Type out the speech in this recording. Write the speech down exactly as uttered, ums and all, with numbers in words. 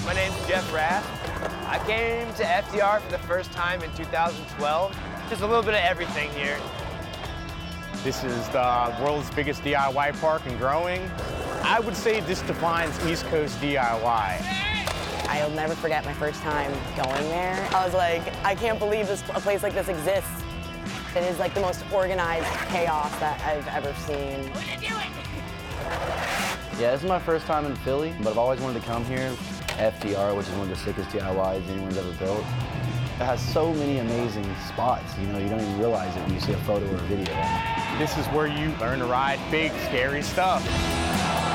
My name's Jeff Rath. I came to F D R for the first time in two thousand twelve. There's a little bit of everything here. This is the world's biggest D I Y park and growing. I would say this defines East Coast D I Y. I'll never forget my first time going there. I was like, I can't believe this, a place like this exists. It is like the most organized chaos that I've ever seen. What are you doing? Yeah, this is my first time in Philly, but I've always wanted to come here. F D R, which is one of the sickest D I Ys anyone's ever built. It has so many amazing spots, you know, you don't even realize it when you see a photo or a video. This is where you learn to ride big, scary stuff.